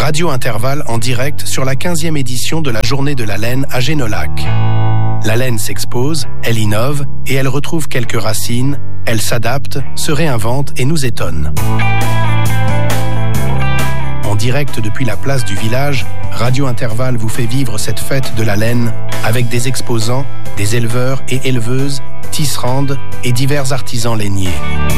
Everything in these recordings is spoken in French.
Radio Intervalle en direct sur la 15e édition de la Journée de la laine à Génolac. La laine s'expose, elle innove et elle retrouve quelques racines, elle s'adapte, se réinvente et nous étonne. En direct depuis la place du village, Radio Intervalle vous fait vivre cette fête de la laine avec des exposants, des éleveurs et éleveuses, tisserandes et divers artisans lainiers.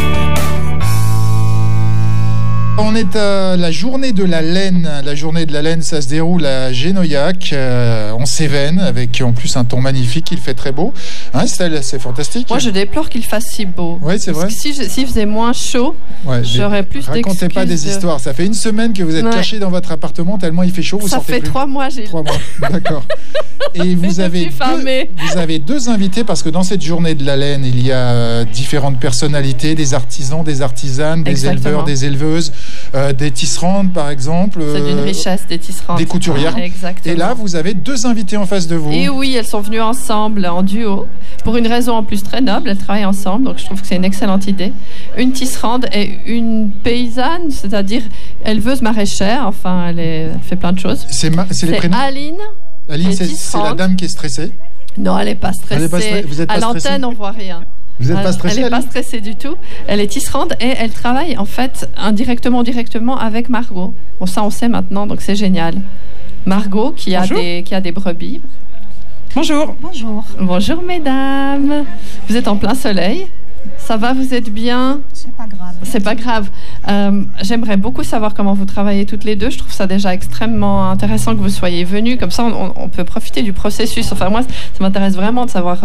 On est à la journée de la laine. La journée de la laine, ça se déroule à Génoyac, en Cévennes, avec en plus un temps magnifique. Il fait très beau. Hein, Estelle, c'est fantastique. Moi, je déplore qu'il fasse si beau. Oui, c'est vrai. Parce que s'il faisait moins chaud, j'aurais plus d'excuses. Racontez pas des histoires. Ça fait une semaine que vous êtes caché dans votre appartement tellement il fait chaud. Vous ça sortez fait plus. 3 mois, Gilles. 3 mois, d'accord. Et vous avez deux invités parce que dans cette journée de la laine, il y a différentes personnalités, des artisans, des artisanes, des éleveurs, des éleveuses. Des tisserandes par exemple. C'est d'une richesse, des tisserandes. Des couturières. Exactement. Et là, vous avez 2 invités en face de vous. Et oui, elles sont venues ensemble en duo, pour une raison en plus très noble. Elles travaillent ensemble, donc je trouve que c'est une excellente idée. Une tisserande et une paysanne, c'est-à-dire éleveuse maraîchère. Enfin, elle fait plein de choses. C'est les prénoms. Aline. Aline, c'est la dame qui est stressée. Non, elle n'est pas stressée. Vous êtes pas à l'antenne, on voit rien. Vous n'êtes pas stressée? Elle n'est pas stressée du tout. Elle est tisserande et elle travaille en fait indirectement ou directement avec Margot. Bon, ça on sait maintenant, donc c'est génial. Margot qui a des brebis. Bonjour. Bonjour. Bonjour mesdames. Vous êtes en plein soleil. Ça va, vous êtes bien? C'est pas grave. C'est pas grave. J'aimerais beaucoup savoir comment vous travaillez toutes les deux. Je trouve ça déjà extrêmement intéressant que vous soyez venues. Comme ça, on peut profiter du processus. Enfin, moi, ça m'intéresse vraiment de savoir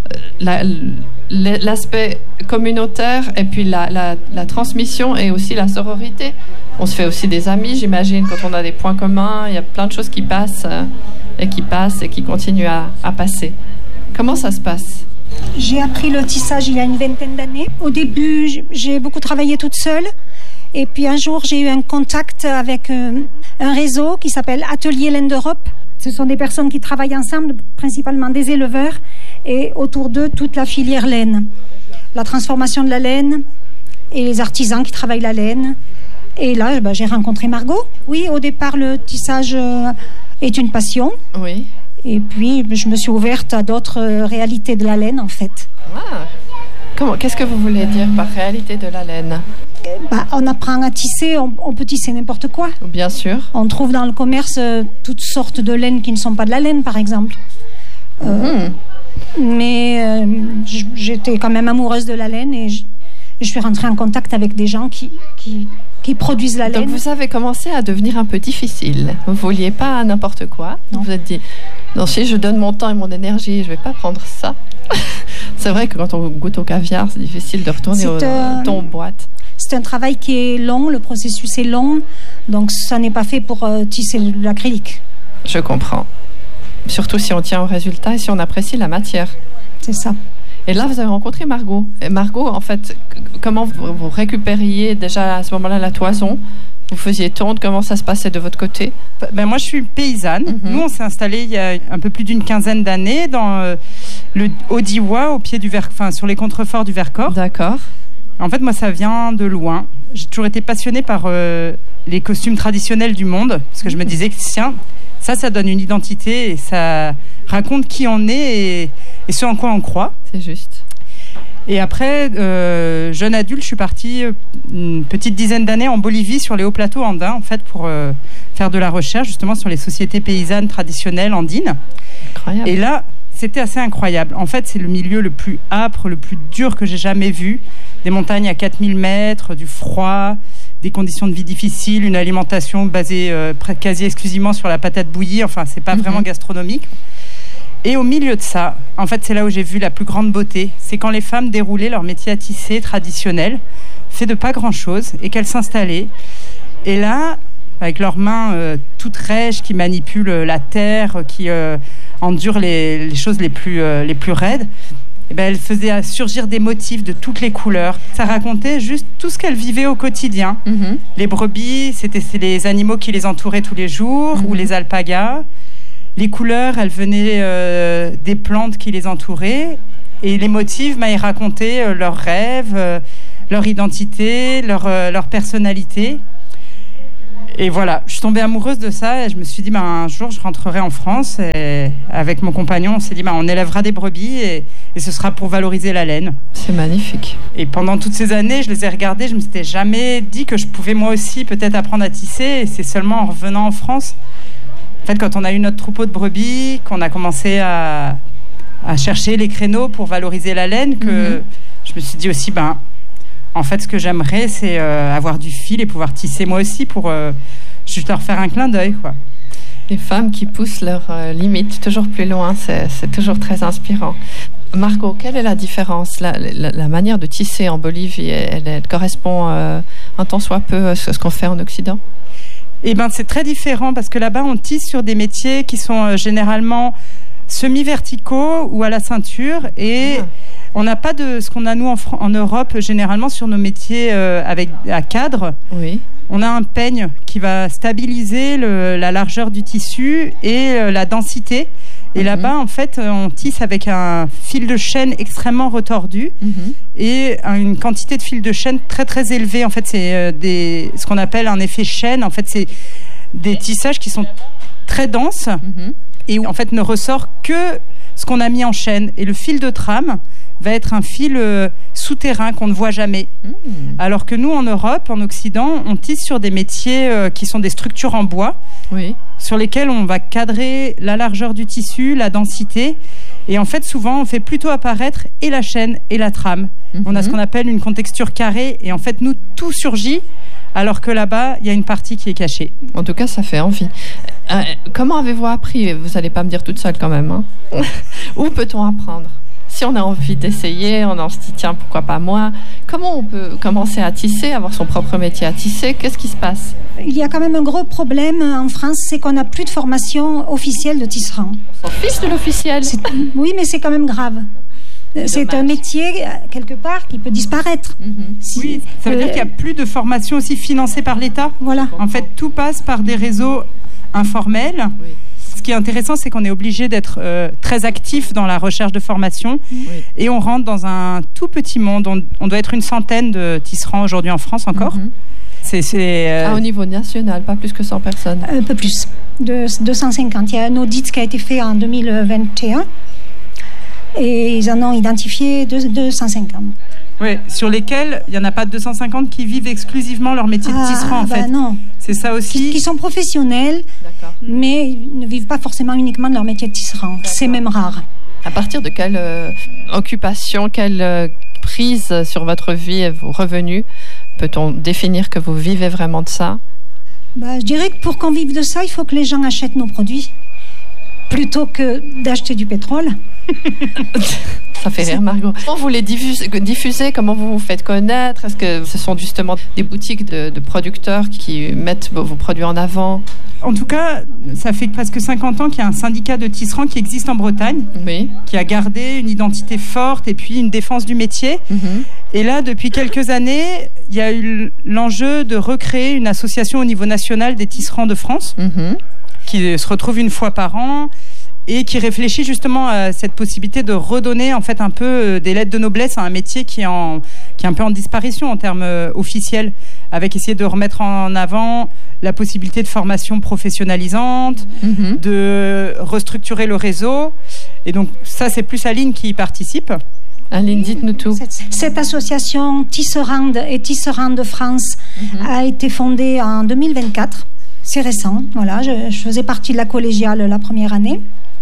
l'aspect communautaire et puis la transmission et aussi la sororité. On se fait aussi des amis, j'imagine, quand on a des points communs. Il y a plein de choses qui passent et qui continuent à passer. Comment ça se passe? J'ai appris le tissage il y a une vingtaine d'années. Au début, j'ai beaucoup travaillé toute seule. Et puis un jour, j'ai eu un contact avec un réseau qui s'appelle Atelier Laine d'Europe. Ce sont des personnes qui travaillent ensemble, principalement des éleveurs, et autour d'eux, toute la filière laine. La transformation de la laine et les artisans qui travaillent la laine. Et là, j'ai rencontré Margot. Oui, au départ, le tissage est une passion. Oui. Et puis, je me suis ouverte à d'autres réalités de la laine, en fait. Ah. Qu'est-ce que vous voulez dire par réalité de la laine? On apprend à tisser, on peut tisser n'importe quoi. Bien sûr. On trouve dans le commerce toutes sortes de laines qui ne sont pas de la laine, par exemple. Mais j'étais quand même amoureuse de la laine et je suis rentrée en contact avec des gens qui produisent la laine. Donc vous avez commencé à devenir un peu difficile. Vous ne vouliez pas n'importe quoi. Non. Vous vous êtes dit, non, si je donne mon temps et mon énergie, je ne vais pas prendre ça. C'est vrai que quand on goûte au caviar, c'est difficile de retourner au ton boîte. C'est un travail qui est long, le processus est long, donc ça n'est pas fait pour tisser de l'acrylique. Je comprends. Surtout si on tient au résultat et si on apprécie la matière. C'est ça. Et là, vous avez rencontré Margot. Et Margot, en fait, comment vous récupériez déjà à ce moment-là la toison? Vous faisiez tondre, comment ça se passait de votre côté? Moi, je suis paysanne. Nous, on s'est installés il y a un peu plus d'une quinzaine d'années dans le Haut-Diois, au pied du sur les contreforts du Vercors. D'accord. En fait, moi, ça vient de loin. J'ai toujours été passionnée par les costumes traditionnels du monde, parce que je me disais que tiens, ça donne une identité et ça raconte qui on est et ce en quoi on croit. C'est juste. Et après, jeune adulte, je suis partie une petite dizaine d'années en Bolivie, sur les hauts plateaux andins, en fait, pour faire de la recherche justement sur les sociétés paysannes traditionnelles andines. Incroyable. Et là, c'était assez incroyable. En fait, c'est le milieu le plus âpre, le plus dur que j'ai jamais vu. Des montagnes à 4000 mètres, du froid, des conditions de vie difficiles, une alimentation basée quasi exclusivement sur la patate bouillie. Enfin, c'est pas vraiment gastronomique. Et au milieu de ça, en fait, c'est là où j'ai vu la plus grande beauté. C'est quand les femmes déroulaient leur métier à tisser traditionnel, fait de pas grand-chose, et qu'elles s'installaient. Et là, avec leurs mains toutes rêches, qui manipulent la terre, qui endurent les choses les plus raides, et ben, elles faisaient surgir des motifs de toutes les couleurs. Ça racontait juste tout ce qu'elles vivaient au quotidien. Les brebis, c'était les animaux qui les entouraient tous les jours, ou les alpagas. Les couleurs, elles venaient des plantes qui les entouraient. Et les motifs, ils racontaient leurs rêves, leur identité, leur personnalité. Et voilà, je suis tombée amoureuse de ça et je me suis dit, un jour, je rentrerai en France et avec mon compagnon, on s'est dit, on élèvera des brebis et ce sera pour valoriser la laine. C'est magnifique. Et pendant toutes ces années, je les ai regardées, je me suis jamais dit que je pouvais moi aussi peut-être apprendre à tisser et c'est seulement en revenant en France, en fait, quand on a eu notre troupeau de brebis, qu'on a commencé à chercher les créneaux pour valoriser la laine, que je me suis dit aussi, en fait, ce que j'aimerais, c'est avoir du fil et pouvoir tisser moi aussi pour juste leur faire un clin d'œil, quoi. Les femmes qui poussent leurs limites toujours plus loin, c'est toujours très inspirant. Margot, quelle est la différence ? La manière de tisser en Bolivie, elle correspond un tant soit peu à ce qu'on fait en Occident ? C'est très différent parce que là-bas, on tisse sur des métiers qui sont généralement semi-verticaux ou à la ceinture et on n'a pas de ce qu'on a nous en Europe généralement sur nos métiers avec à cadre. Oui. On a un peigne qui va stabiliser la largeur du tissu et la densité. Et là-bas, en fait, on tisse avec un fil de chêne extrêmement retordu et une quantité de fil de chêne très très élevée. En fait, c'est ce qu'on appelle un effet chêne. En fait, c'est des tissages qui sont très denses et où en fait ne ressort que ce qu'on a mis en chêne. Et le fil de trame va être un fil souterrain qu'on ne voit jamais. Alors que nous, en Europe, en Occident, on tisse sur des métiers qui sont des structures en bois, sur lesquelles on va cadrer la largeur du tissu, la densité. Et en fait, souvent, on fait plutôt apparaître et la chaîne et la trame. On a ce qu'on appelle une contexture carrée. Et en fait, nous, tout surgit, alors que là-bas, il y a une partie qui est cachée. En tout cas, ça fait envie. Comment avez-vous appris ? Vous n'allez pas me dire toute seule quand même. Hein. Où peut-on apprendre ? Si on a envie d'essayer, on se dit tiens, pourquoi pas moi ? Comment on peut commencer à tisser, avoir son propre métier à tisser ? Qu'est-ce qui se passe ? Il y a quand même un gros problème en France, c'est qu'on n'a plus de formation officielle de tisserand. On s'en fiche de l'officiel. Oui, mais c'est quand même grave. C'est un métier, quelque part, qui peut disparaître. Oui, ça veut dire qu'il n'y a plus de formation aussi financée par l'État. Voilà. En fait, tout passe par des réseaux informels. Oui. Ce qui est intéressant, c'est qu'on est obligé d'être très actif dans la recherche de formation et on rentre dans un tout petit monde. On doit être une centaine de tisserands aujourd'hui en France encore. Au niveau national, pas plus que 100 personnes. Un peu plus, de 250. Il y a un audit qui a été fait en 2021 et ils en ont identifié 250. Oui, sur lesquels il n'y en a pas 250 qui vivent exclusivement leur métier de tisserand, en fait. Non. C'est ça aussi. Qui sont professionnels, mais ils ne vivent pas forcément uniquement de leur métier de tisserand. D'accord. C'est même rare. À partir de quelle occupation, quelle prise sur votre vie et vos revenus peut-on définir que vous vivez vraiment de ça ? Je dirais que pour qu'on vive de ça, il faut que les gens achètent nos produits plutôt que d'acheter du pétrole. Ça fait rire, Margot. Comment vous les diffusez ? Comment vous vous faites connaître ? Est-ce que ce sont justement des boutiques de producteurs qui mettent vos produits en avant ? En tout cas, ça fait presque 50 ans qu'il y a un syndicat de tisserands qui existe en Bretagne, qui a gardé une identité forte et puis une défense du métier. Et là, depuis quelques années, il y a eu l'enjeu de recréer une association au niveau national des tisserands de France, qui se retrouve une fois par an et qui réfléchit justement à cette possibilité de redonner en fait un peu des lettres de noblesse à un métier qui est un peu en disparition en termes officiels, avec essayer de remettre en avant la possibilité de formation professionnalisante, de restructurer le réseau. Et donc ça, c'est plus Aline qui y participe. Aline, dites-nous tout. Cette association Tisserand et Tisserand de France a été fondée en 2024. C'est récent, voilà. Je faisais partie de la collégiale la première année.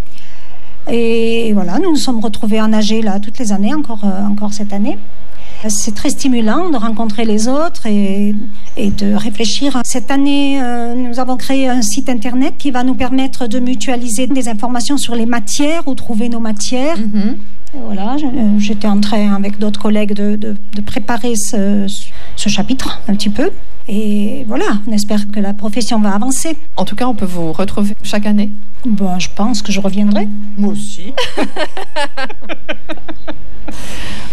Et voilà, nous nous sommes retrouvés en AG là toutes les années, encore cette année. C'est très stimulant de rencontrer les autres et de réfléchir. Cette année, nous avons créé un site internet qui va nous permettre de mutualiser des informations sur les matières, où trouver nos matières. Voilà, j'étais en train avec d'autres collègues de préparer ce chapitre un petit peu. Et voilà, on espère que la profession va avancer. En tout cas, on peut vous retrouver chaque année ? Je pense que je reviendrai. Moi aussi.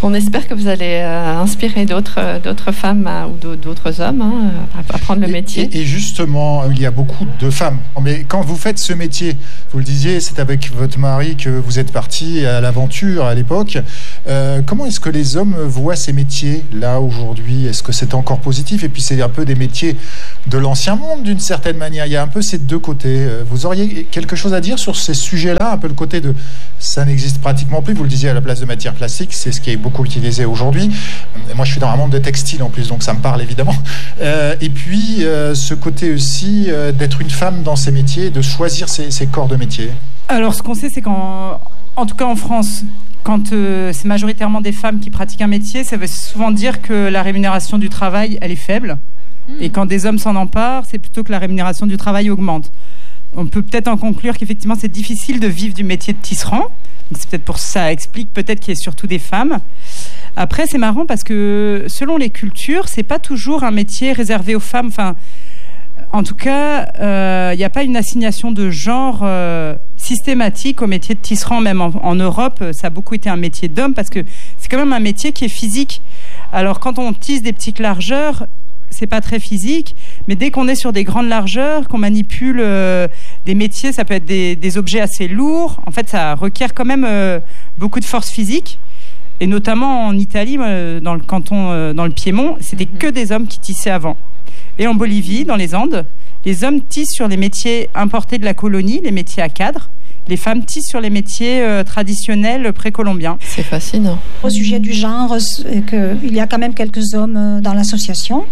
On espère que vous allez inspirer d'autres femmes ou d'autres hommes à prendre le métier. Et justement, il y a beaucoup de femmes. Mais quand vous faites ce métier, vous le disiez, c'est avec votre mari que vous êtes parti à l'aventure à l'époque. Comment est-ce que les hommes voient ces métiers là aujourd'hui ? Est-ce que c'est encore positif ? Et puis c'est un peu des métiers de l'ancien monde d'une certaine manière. Il y a un peu ces deux côtés. Vous auriez quelque chose à dire sur ces sujets-là ? Un peu le côté de ça n'existe pratiquement plus. Vous le disiez, à la place de matière plastique, c'est ce qui est beaucoup utilisé aujourd'hui. Moi, je suis dans un monde de textile en plus, donc ça me parle évidemment. Et puis, ce côté aussi d'être une femme dans ces métiers, de choisir ses corps de métier. Alors, ce qu'on sait, c'est qu'en tout cas en France, quand c'est majoritairement des femmes qui pratiquent un métier, ça veut souvent dire que la rémunération du travail, elle est faible. Et quand des hommes s'en emparent, c'est plutôt que la rémunération du travail augmente. On peut peut-être en conclure qu'effectivement, c'est difficile de vivre du métier de tisserand. Donc c'est peut-être pour ça, explique peut-être qu'il y a surtout des femmes. Après, c'est marrant parce que selon les cultures, c'est pas toujours un métier réservé aux femmes. Enfin, en tout cas, il n'y a pas une assignation de genre systématique au métier de tisserand. Même en Europe, ça a beaucoup été un métier d'homme parce que c'est quand même un métier qui est physique. Alors, quand on tisse des petites largeurs, c'est pas très physique, mais dès qu'on est sur des grandes largeurs, qu'on manipule des métiers, ça peut être des objets assez lourds. En fait, ça requiert quand même beaucoup de force physique. Et notamment en Italie, dans le canton, dans le Piémont, c'était que des hommes qui tissaient avant. Et en Bolivie, dans les Andes, les hommes tissent sur les métiers importés de la colonie, les métiers à cadre. Les femmes tissent sur les métiers traditionnels précolombiens. C'est fascinant. Au sujet du genre, il y a quand même quelques hommes dans l'association.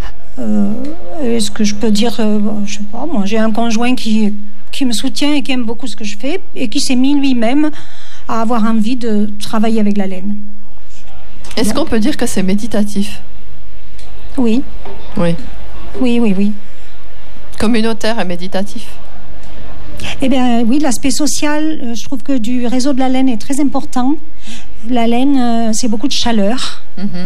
Est-ce que je peux dire, je sais pas, moi j'ai un conjoint qui me soutient et qui aime beaucoup ce que je fais et qui s'est mis lui-même à avoir envie de travailler avec la laine. Est-ce qu'on peut dire que c'est méditatif ? Oui. Oui. Oui. Communautaire et méditatif ? Eh bien, oui, l'aspect social, je trouve que du réseau de la laine est très important. La laine, c'est beaucoup de chaleur.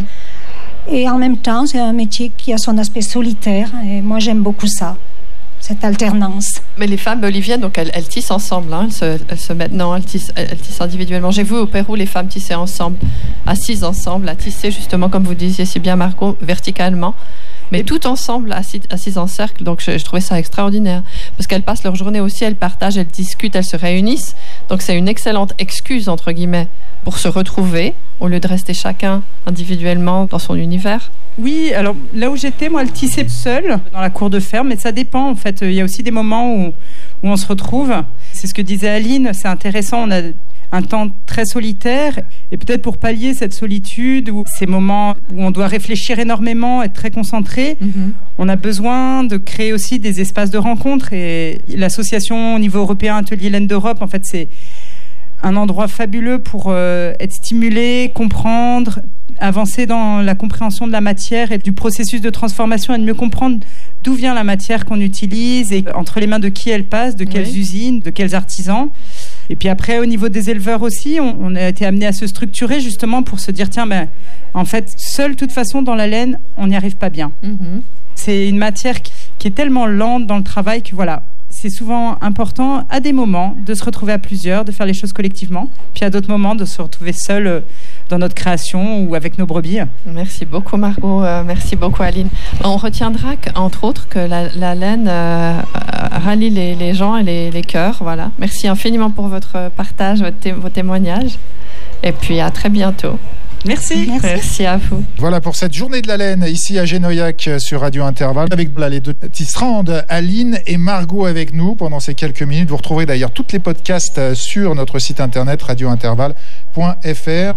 Et en même temps, c'est un métier qui a son aspect solitaire. Et moi, j'aime beaucoup ça, cette alternance. Mais les femmes boliviennes, donc elles tissent ensemble. Elles se mettent, non, elles tissent individuellement. J'ai vu au Pérou les femmes tisser ensemble, assises ensemble, à tisser justement, comme vous disiez si bien, Margot, verticalement. Mais tout ensemble, assises en cercle. Donc, je trouvais ça extraordinaire. Parce qu'elles passent leur journée aussi, elles partagent, elles discutent, elles se réunissent. Donc, c'est une excellente excuse, entre guillemets, pour se retrouver, au lieu de rester chacun individuellement dans son univers. Oui, alors là où j'étais, moi, elle tissait seule dans la cour de ferme. Mais ça dépend, en fait. Il y a aussi des moments où on se retrouve. C'est ce que disait Aline, c'est intéressant. On a un temps très solitaire et peut-être pour pallier cette solitude ou ces moments où on doit réfléchir énormément, être très concentré, on a besoin de créer aussi des espaces de rencontre et l'association au niveau européen Atelier Laine d'Europe, en fait, c'est un endroit fabuleux pour être stimulé, comprendre, avancer dans la compréhension de la matière et du processus de transformation et de mieux comprendre d'où vient la matière qu'on utilise et entre les mains de qui elle passe, de quelles usines, de quels artisans. Et puis après, au niveau des éleveurs aussi, on a été amené à se structurer justement pour se dire, tiens, en fait, seul, de toute façon, dans la laine, on n'y arrive pas bien. C'est une matière qui est tellement lente dans le travail que voilà, c'est souvent important à des moments de se retrouver à plusieurs, de faire les choses collectivement, puis à d'autres moments de se retrouver seul dans notre création ou avec nos brebis. Merci beaucoup Margot, merci beaucoup Aline. On retiendra entre autres que la laine rallie les gens et les cœurs. Voilà. Merci infiniment pour votre partage, vos témoignages et puis à très bientôt. Merci à vous. Voilà pour cette journée de la laine ici à Génoyac sur Radio Intervalle avec les deux tisserandes Aline et Margot avec nous pendant ces quelques minutes. Vous retrouverez d'ailleurs tous les podcasts sur notre site internet radiointervalle.fr.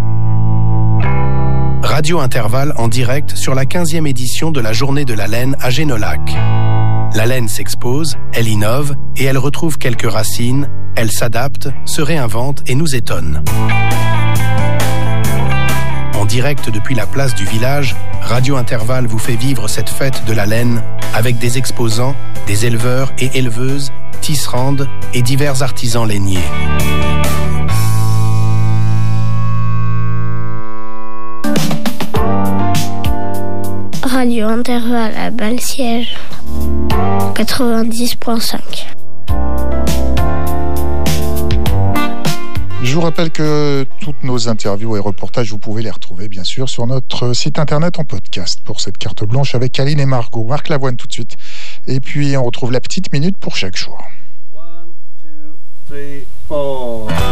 Radio Intervalle en direct sur la 15e édition de la journée de la laine à Génolac. La laine s'expose, elle innove et elle retrouve quelques racines, elle s'adapte, se réinvente et nous étonne. En direct depuis la place du village, Radio Intervalle vous fait vivre cette fête de la laine avec des exposants, des éleveurs et éleveuses, tisserandes et divers artisans lainiers. Radio Intervalle à Bâle-Siège 90.5. vous rappelle que toutes nos interviews et reportages, vous pouvez les retrouver bien sûr sur notre site internet en podcast pour cette carte blanche avec Aline et Margot. Marc Lavoine tout de suite. Et puis on retrouve la petite minute pour chaque jour. 1, 2, 3, 4.